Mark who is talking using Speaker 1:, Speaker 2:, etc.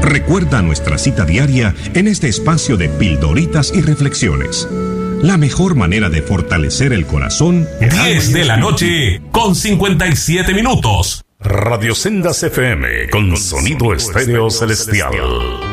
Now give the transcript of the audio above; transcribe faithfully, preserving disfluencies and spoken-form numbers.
Speaker 1: Recuerda nuestra cita diaria en este espacio de pildoritas y reflexiones. La mejor manera de fortalecer el corazón.
Speaker 2: diez de la noche con cincuenta y siete minutos.
Speaker 3: Radio Sendas F M con sonido estéreo celestial.